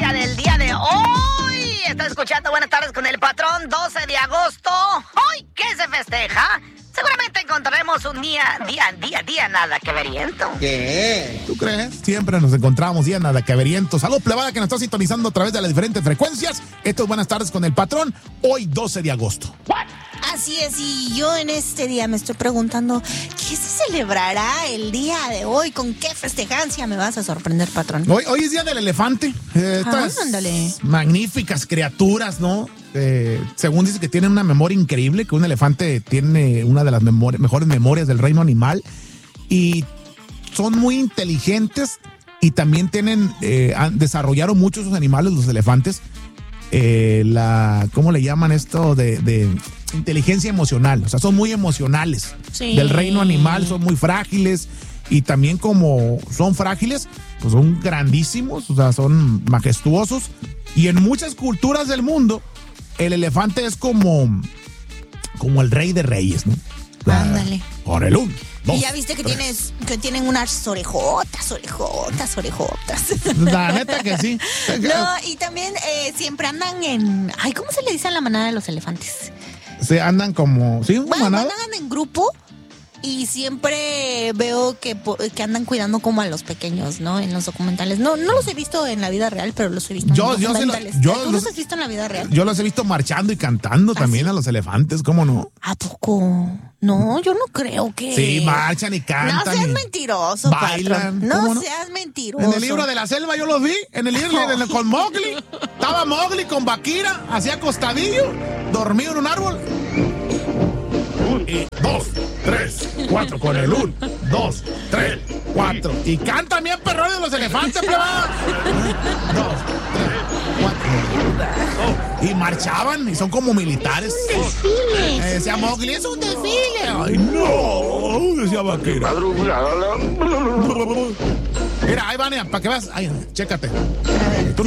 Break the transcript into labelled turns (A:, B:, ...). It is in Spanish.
A: festejancia del día de hoy. Está escuchando Buenas Tardes con el Patrón, 12 de agosto. ¿Hoy qué se festeja? Seguramente encontraremos un día nada que veriento.
B: ¿Qué? ¿Tú crees? Siempre nos encontramos día nada que veriento. Salud, plebada, que nos está sintonizando a través de las diferentes frecuencias. Esto es Buenas Tardes con el Patrón, hoy 12 de agosto.
A: ¿What?
C: Así es, y yo en este día me estoy preguntando, ¿qué se celebrará el día de hoy? ¿Con qué festejancia me vas a sorprender, Patrón?
B: Hoy es día del elefante.
C: Ándale.
B: Magníficas criaturas, ¿no? Según dice que tienen una memoria increíble, que un elefante tiene una de las mejores memorias del reino animal y son muy inteligentes y también desarrollaron mucho esos animales, los elefantes, ¿cómo le llaman esto? De inteligencia emocional, o sea, son muy emocionales.
C: Sí.
B: Del reino animal, son muy frágiles y también como son frágiles, pues son grandísimos, o sea, son majestuosos y en muchas culturas del mundo el elefante es como el rey de reyes, ¿no?
C: Ándale.
B: Por el 1, 2,
C: Y ya viste que tienen unas orejotas.
B: La neta que sí.
C: No, y también siempre andan en... Ay, ¿cómo se le dice a la manada de los elefantes?
B: Se andan como... ¿Sí?
C: Bueno,
B: ¿manada?
C: andan en grupo y siempre veo que andan cuidando como a los pequeños, ¿no? En los documentales. No los he visto en la vida real, pero los he visto en los documentales. ¿Tú los has visto en la vida real?
B: Yo los he visto marchando y cantando también,
C: ¿sí?
B: A los elefantes, ¿cómo no?
C: ¿A poco? No, yo no creo que...
B: Sí, marchan y cantan.
C: No seas mentiroso,
B: bailan.
C: Patrón.
B: ¿Cómo
C: No
B: no?
C: seas mentiroso.
B: En el libro de la selva yo los vi, en el libro con Mowgli. Estaba Mowgli con Bagheera, hacía acostadillo, dormido en un árbol. Y 2, 3, 4 con el 1, 2, 3, 4. Y cantan bien perrón de los elefantes, plebada. 2, 3, 4. Y marchaban y son como militares. Decía Mowgli, es un desfile. Ay, no, decía Bagheera. Mira, ahí van, para que veas. Ay, chécate.